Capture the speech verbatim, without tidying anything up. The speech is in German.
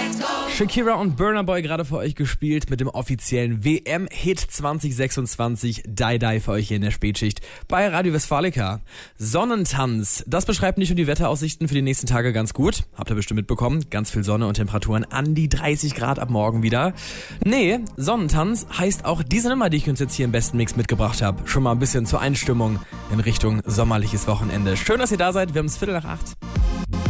Shakira und Burna Boy gerade für euch gespielt mit dem offiziellen W M-Hit zwanzig sechsundzwanzig Die Die für euch hier in der Spätschicht bei Radio Westfalica. Sonnentanz, das beschreibt nicht nur die Wetteraussichten für die nächsten Tage ganz gut. Habt ihr bestimmt mitbekommen, ganz viel Sonne und Temperaturen an die dreißig Grad ab morgen wieder. Nee, Sonnentanz heißt auch diese Nummer, die ich uns jetzt hier im besten Mix mitgebracht habe. Schon mal ein bisschen zur Einstimmung in Richtung sommerliches Wochenende. Schön, dass ihr da seid, wir haben es Viertel nach acht.